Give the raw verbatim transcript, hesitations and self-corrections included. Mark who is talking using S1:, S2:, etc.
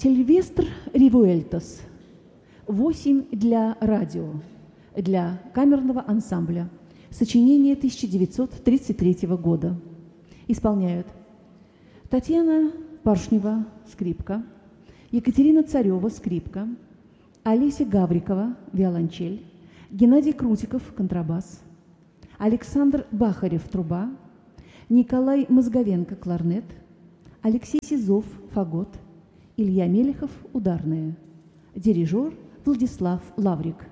S1: Сильвестр Ревуэльтос. «Восемь для радио», для камерного ансамбля. Сочинение тысяча девятьсот тридцать третьего года. Исполняют Татьяна Паршнева, скрипка, Екатерина Царева, скрипка, Олеся Гаврикова, виолончель, Геннадий Крутиков, контрабас, Александр Бахарев, труба, Николай Мозговенко, кларнет, Алексей Сизов, фагот, Илья Мелехов, ударная. Дирижер Владислав Лаврик.